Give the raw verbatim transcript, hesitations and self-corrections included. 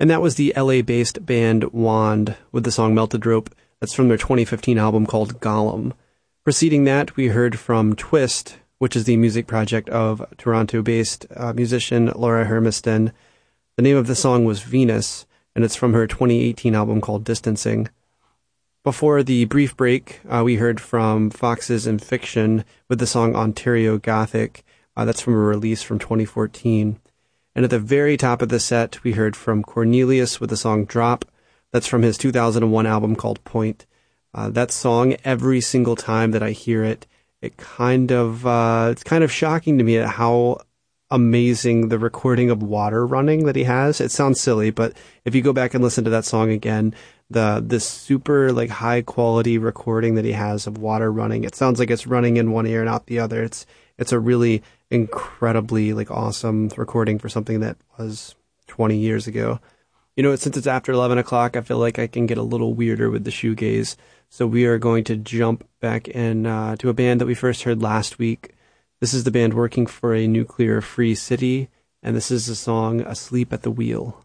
And that was the L A-based band Wand with the song Melted Rope. That's from their twenty fifteen album called Golem. Preceding that, we heard from Twist, which is the music project of Toronto-based uh, musician Laura Hermiston. The name of the song was Venus, and it's from her twenty eighteen album called Distancing. Before the brief break, uh, we heard from Foxes and Fiction with the song Ontario Gothic. Uh, that's from a release from twenty fourteen. And at the very top of the set, we heard from Cornelius with the song Drop. That's from his two thousand one album called Point. Uh, that song, every single time that I hear it, it kind of, uh, it's kind of shocking to me at how amazing the recording of water running that he has. It sounds silly, but if you go back and listen to that song again, the this super like high quality recording that he has of water running, it sounds like it's running in one ear and out the other. It's it's a really incredibly like awesome recording for something that was twenty years ago. You know, since it's after eleven o'clock, I feel like I can get a little weirder with the shoegaze. So we are going to jump back in uh, to a band that we first heard last week. This is the band Working for a Nuclear Free City, and this is the song Asleep at the Wheel.